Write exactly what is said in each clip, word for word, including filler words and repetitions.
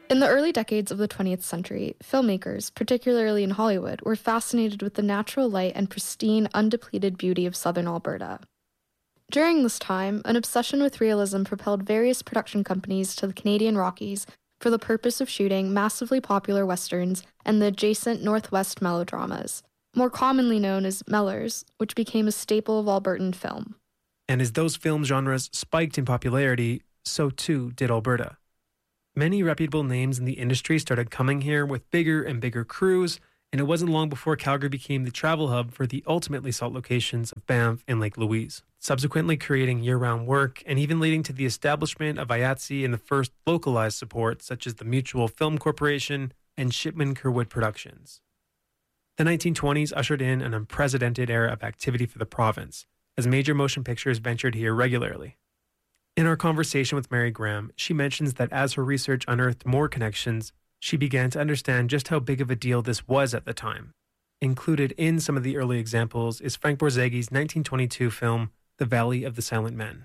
In the early decades of the twentieth century, filmmakers, particularly in Hollywood, were fascinated with the natural light and pristine, undepleted beauty of southern Alberta. During this time, an obsession with realism propelled various production companies to the Canadian Rockies for the purpose of shooting massively popular westerns and the adjacent Northwest melodramas, more commonly known as Mellors, which became a staple of Albertan film. And as those film genres spiked in popularity, so too did Alberta. Many reputable names in the industry started coming here with bigger and bigger crews, and it wasn't long before Calgary became the travel hub for the ultimately sought locations of Banff and Lake Louise, subsequently creating year-round work and even leading to the establishment of I A T S E and the first localized support such as the Mutual Film Corporation and Shipman Curwood Productions. The nineteen twenties ushered in an unprecedented era of activity for the province, as major motion pictures ventured here regularly. In our conversation with Mary Graham, she mentions that as her research unearthed more connections, she began to understand just how big of a deal this was at the time. Included in some of the early examples is Frank Borzegi's nineteen twenty-two film, The Valley of the Silent Men.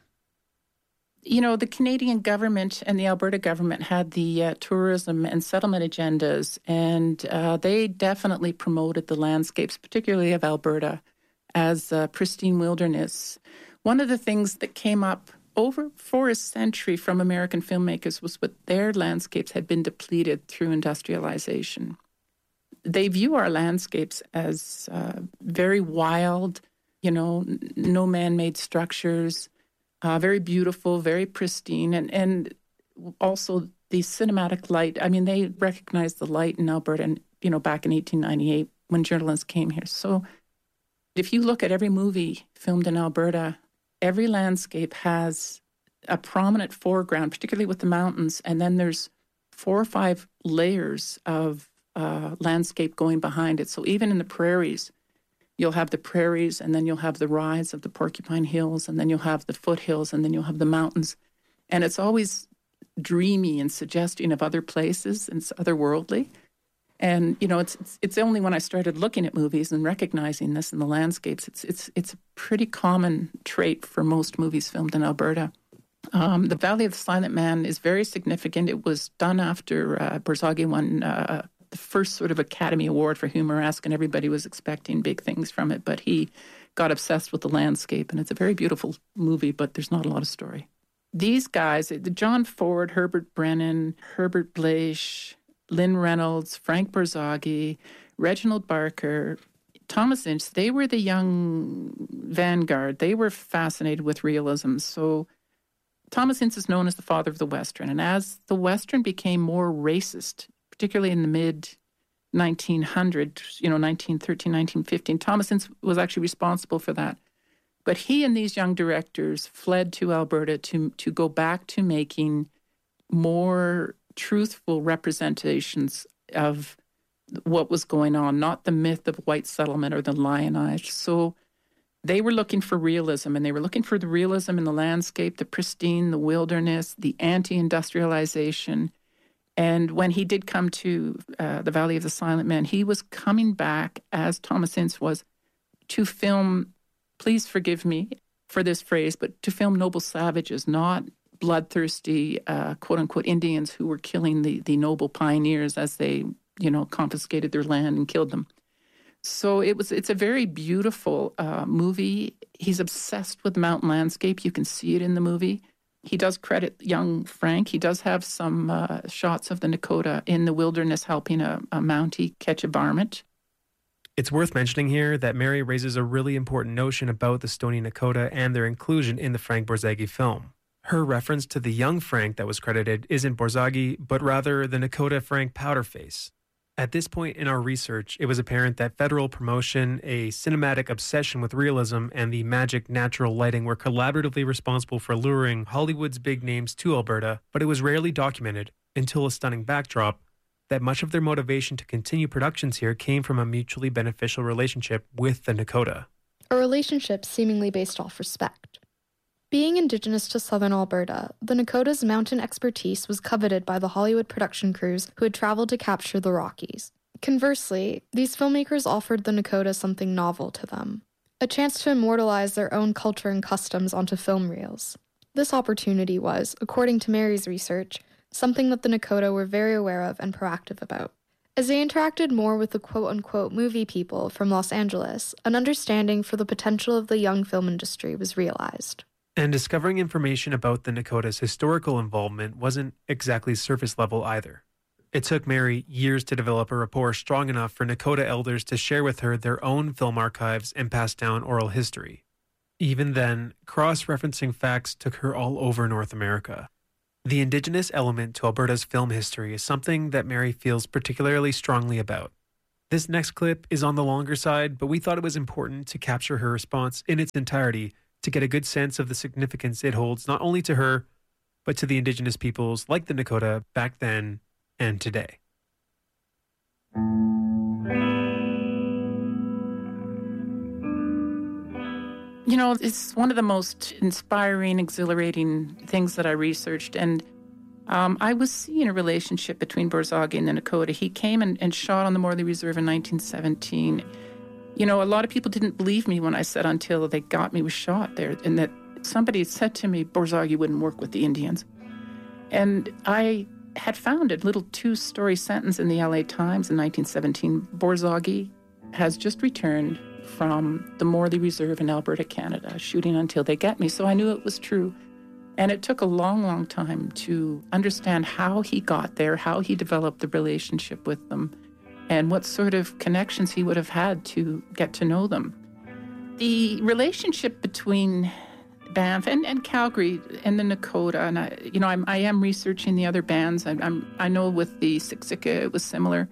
You know, the Canadian government and the Alberta government had the uh, tourism and settlement agendas, and uh, they definitely promoted the landscapes, particularly of Alberta, as uh, pristine wilderness. One of the things that came up over for a century from American filmmakers was what their landscapes had been depleted through industrialization. They view our landscapes as uh, very wild, you know, no man-made structures, uh, very beautiful, very pristine, and, and also the cinematic light. I mean, they recognized the light in Alberta, and, you know, back in eighteen ninety-eight when journalists came here. So if you look at every movie filmed in Alberta, every landscape has a prominent foreground, particularly with the mountains, and then there's four or five layers of uh, landscape going behind it. So even in the prairies, you'll have the prairies, and then you'll have the rise of the Porcupine Hills, and then you'll have the foothills, and then you'll have the mountains. And it's always dreamy and suggesting of other places, and it's otherworldly. And, you know, it's, it's it's only when I started looking at movies and recognizing this in the landscapes, it's it's it's a pretty common trait for most movies filmed in Alberta. Um, the Valley of the Silent Man is very significant. It was done after uh, Borzage won uh, the first sort of Academy Award for Humoresque, and everybody was expecting big things from it, but he got obsessed with the landscape, and it's a very beautiful movie, but there's not a lot of story. These guys, John Ford, Herbert Brennan, Herbert Blaish, Lynn Reynolds, Frank Borzage, Reginald Barker, Thomas Ince, they were the young vanguard. They were fascinated with realism. So Thomas Ince is known as the father of the Western. And as the Western became more racist, particularly in the mid nineteen hundreds, you know, nineteen thirteen, nineteen fifteen, Thomas Ince was actually responsible for that. But he and these young directors fled to Alberta to to go back to making more truthful representations of what was going on, not the myth of white settlement or the lionized. So they were looking for realism, and they were looking for the realism in the landscape, the pristine, the wilderness, the anti-industrialization. And when he did come to uh, the Valley of the Silent Man, he was coming back, as Thomas Ince was, to film, please forgive me for this phrase, but to film noble savages, not bloodthirsty, uh, quote-unquote, Indians who were killing the, the noble pioneers as they, you know, confiscated their land and killed them. So it was. It's a very beautiful uh, movie. He's obsessed with the mountain landscape. You can see it in the movie. He does credit young Frank. He does have some uh, shots of the Nakota in the wilderness helping a, a Mountie catch a varmint. It's worth mentioning here that Mary raises a really important notion about the Stoney Nakota and their inclusion in the Frank Borzage film. Her reference to the young Frank that was credited isn't Borzage, but rather the Nakota Frank Powderface. At this point in our research, it was apparent that federal promotion, a cinematic obsession with realism, and the magic natural lighting were collaboratively responsible for luring Hollywood's big names to Alberta, but it was rarely documented, until a stunning backdrop, that much of their motivation to continue productions here came from a mutually beneficial relationship with the Nakota. A relationship seemingly based off respect. Being indigenous to southern Alberta, the Nakota's mountain expertise was coveted by the Hollywood production crews who had traveled to capture the Rockies. Conversely, these filmmakers offered the Nakota something novel to them, a chance to immortalize their own culture and customs onto film reels. This opportunity was, according to Mary's research, something that the Nakota were very aware of and proactive about. As they interacted more with the quote-unquote movie people from Los Angeles, an understanding for the potential of the young film industry was realized. And discovering information about the Nakota's historical involvement wasn't exactly surface level either. It took Mary years to develop a rapport strong enough for Nakota elders to share with her their own film archives and pass down oral history. Even then, cross-referencing facts took her all over North America. The Indigenous element to Alberta's film history is something that Mary feels particularly strongly about. This next clip is on the longer side, but we thought it was important to capture her response in its entirety to get a good sense of the significance it holds not only to her, but to the Indigenous peoples like the Nakota back then and today. You know, it's one of the most inspiring, exhilarating things that I researched. And um, I was seeing a relationship between Borzage and the Nakota. He came and, and shot on the Morley Reserve in nineteen seventeen. You know, a lot of people didn't believe me when I said until they got me was shot there. And that somebody said to me, Borzage wouldn't work with the Indians. And I had found a little two-story sentence in the L A Times in nineteen seventeen. Borzage has just returned from the Morley Reserve in Alberta, Canada, shooting until they get me. So I knew it was true. And it took a long, long time to understand how he got there, how he developed the relationship with them, and what sort of connections he would have had to get to know them. The relationship between Banff and, and Calgary and the Nakota, and I, you know, I'm, I am researching the other bands. I, I'm, I know with the Siksika it was similar.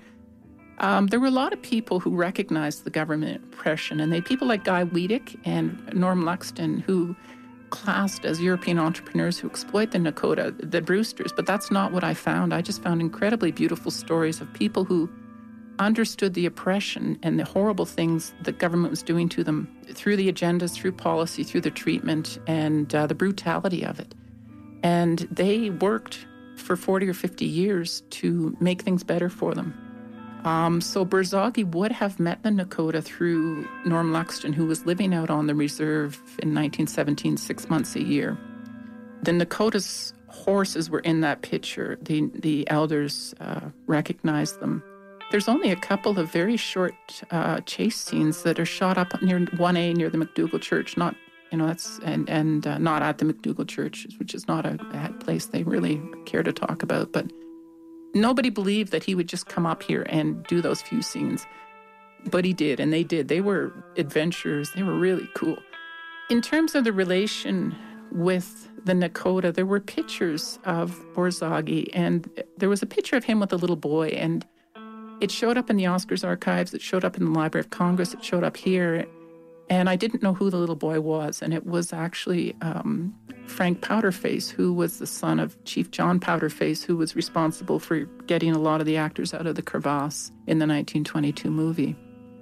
Um, there were a lot of people who recognized the government oppression, and they people like Guy Wiedeck and Norm Luxton, who classed as European entrepreneurs who exploit the Nakota, the Brewsters. But that's not what I found. I just found incredibly beautiful stories of people who understood the oppression and the horrible things the government was doing to them through the agendas, through policy, through the treatment, and uh, the brutality of it. And they worked for forty or fifty years to make things better for them. Um, so Borzage would have met the Nakota through Norm Luxton, who was living out on the reserve in nineteen seventeen, six months a year. The Nakota's horses were in that picture. The, the elders uh, recognized them. There's only a couple of very short uh, chase scenes that are shot up near one A near the McDougall Church, not, you know, that's, and, and uh, not at the McDougall Church, which is not a, a place they really care to talk about, but nobody believed that he would just come up here and do those few scenes. But he did, and they did. They were adventures. They were really cool. In terms of the relation with the Nakota, there were pictures of Borzage, and there was a picture of him with a little boy, and it showed up in the Oscars archives. It showed up in the Library of Congress. It showed up here. And I didn't know who the little boy was, and it was actually um, Frank Powderface, who was the son of Chief John Powderface, who was responsible for getting a lot of the actors out of the crevasse in the nineteen twenty-two movie.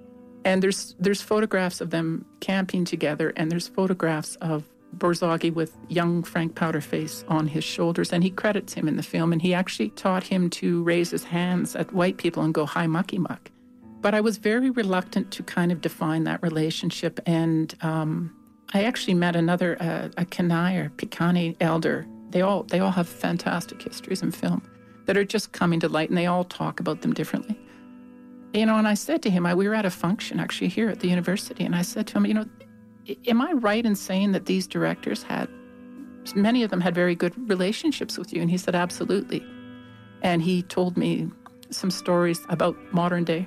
And there's there's photographs of them camping together, and there's photographs of Borzage with young Frank Powderface on his shoulders, and he credits him in the film, and he actually taught him to raise his hands at white people and go, "Hi, mucky muck." But I was very reluctant to kind of define that relationship. And um, I actually met another, uh, a Kenai or Piikani elder. They all they all have fantastic histories in film that are just coming to light, and they all talk about them differently. You know, and I said to him, I, we were at a function actually here at the university, and I said to him, you know, am I right in saying that these directors had, many of them had very good relationships with you? And he said, absolutely. And he told me some stories about modern day.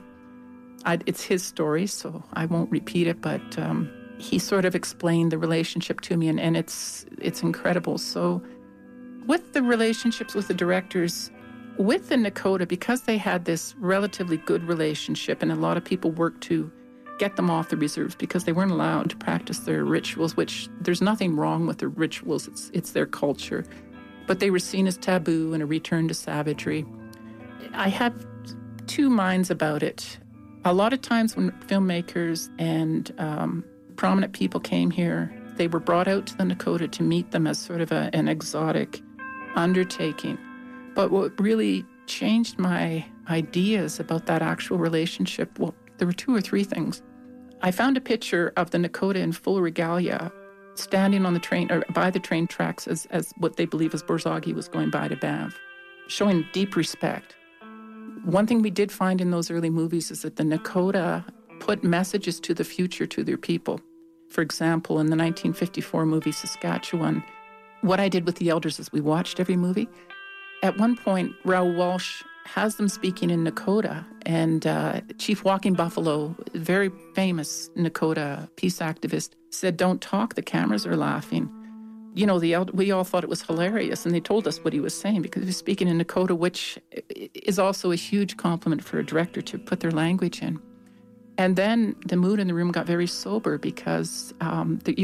I, it's his story, so I won't repeat it, but um, he sort of explained the relationship to me, and, and it's it's incredible. So with the relationships with the directors, with the Nakota, because they had this relatively good relationship, and a lot of people worked to get them off the reserves because they weren't allowed to practice their rituals, which there's nothing wrong with their rituals. It's, it's their culture. But they were seen as taboo and a return to savagery. I have two minds about it. A lot of times when filmmakers and um, prominent people came here, they were brought out to the Nakota to meet them as sort of a, an exotic undertaking. But what really changed my ideas about that actual relationship, well, there were two or three things. I found a picture of the Nakota in full regalia standing on the train or by the train tracks as, as what they believe as Borzage was going by to Banff. showing deep respect. One thing we did find in those early movies is that the Nakota put messages to the future to their people. For example, in the nineteen fifty-four movie Saskatchewan, what I did with the elders is we watched every movie. At one point, Raoul Walsh has them speaking in Nakota, and uh, Chief Walking Buffalo, very famous Nakota peace activist, said, "Don't talk, the cameras are laughing." You know, the we all thought it was hilarious, and they told us what he was saying because he was speaking in Nakota, which is also a huge compliment for a director to put their language in. And then the mood in the room got very sober because um, the, you